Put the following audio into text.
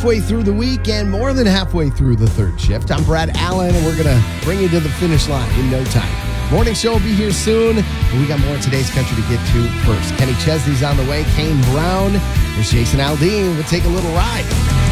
halfway through the week and more than halfway through the third shift. I'm Brad Allen, and we're going to bring you to the finish line in no time. Morning show will be here soon, but we got more of today's country to get to first. Kenny Chesney's on the way. Kane Brown. There's Jason Aldean. We'll take a little ride.